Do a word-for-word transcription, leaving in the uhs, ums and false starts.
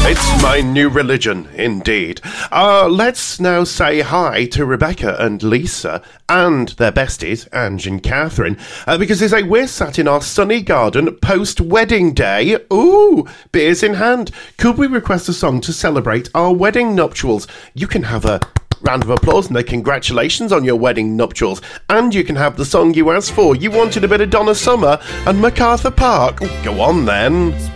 It's my new religion, indeed. Uh, let's now say hi to Rebecca and Lisa and their besties, Ange and Catherine, uh, because they say we're sat in our sunny garden post-wedding day. Ooh, beers in hand. Could we request a song to celebrate our wedding nuptials? You can have a round of applause and a congratulations on your wedding nuptials. And you can have the song you asked for. You wanted a bit of Donna Summer and MacArthur Park. Go on then.